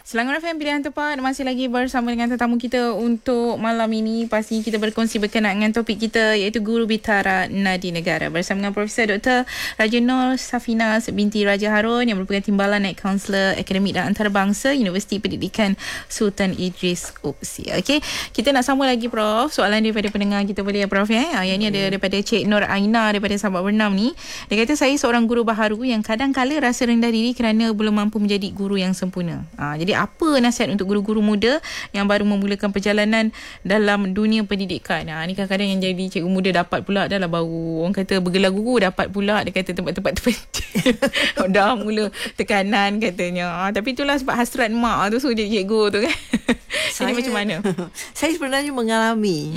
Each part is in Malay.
Selangor FM Pilihan Tepat masih lagi bersama dengan tetamu kita untuk malam ini. Pastinya kita berkongsi berkenaan dengan topik kita iaitu Guru Bitara Nadi Negara bersama dengan Profesor Dr. Raja Nur Safinas binti Raja Harun yang merupakan Timbalan Naib Kaunselor Akademik dan Antarabangsa Universiti Pendidikan Sultan Idris UPSI. Okey, kita nak sambung lagi Prof. Soalan daripada pendengar kita boleh ya Prof ya. Yang ni ada daripada Cik Nur Aina daripada Sabak Bernam ni. Dia kata saya seorang guru baharu yang kadang-kala rasa rendah diri kerana belum mampu menjadi guru yang sempurna. Jadi apa nasihat untuk guru-guru muda yang baru memulakan perjalanan dalam dunia pendidikan? Ni kadang-kadang yang jadi cikgu muda dapat pula dah lah baru orang kata bergelar guru, dapat pula dia kata tempat-tempat terpencil. Dah mula tekanan katanya. Tapi itulah sebab hasrat mak tu suruh jadi cikgu tu kan. Jadi macam mana? Saya sebenarnya mengalami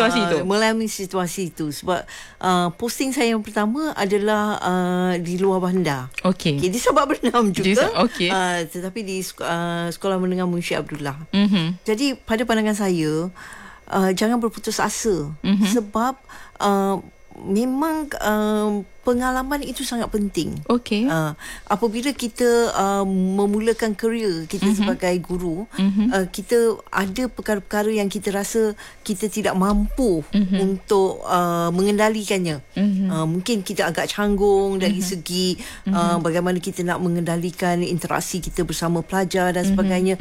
situasi itu sebab posting saya yang pertama adalah di luar bandar. Okey. Di Sabak Bernam juga. Okey. Tetapi di Sekolah Menengah Munshi Abdullah. Jadi pada pandangan saya jangan berputus asa sebab memang pengalaman itu sangat penting. Okey. Apabila kita memulakan kerjaya kita sebagai guru, kita ada perkara-perkara yang kita rasa kita tidak mampu untuk mengendalikannya. Mungkin kita agak canggung dari segi bagaimana kita nak mengendalikan interaksi kita bersama pelajar dan sebagainya.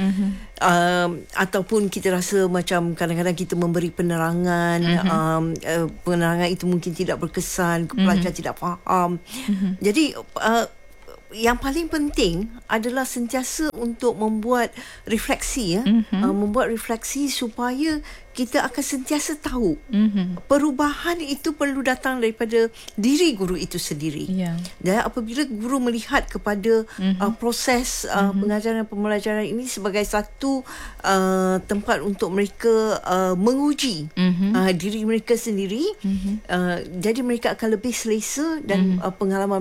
Ataupun kita rasa macam kadang-kadang kita memberi penerangan, penerangan itu mungkin tidak berkesan, pelajar tidak faham. Jadi yang paling penting adalah sentiasa untuk membuat refleksi membuat refleksi supaya kita akan sentiasa tahu perubahan itu perlu datang daripada diri guru itu sendiri. Dan apabila guru melihat kepada proses pengajaran dan pembelajaran ini sebagai satu tempat untuk mereka menguji diri mereka sendiri, jadi mereka akan lebih selesa dan pengalaman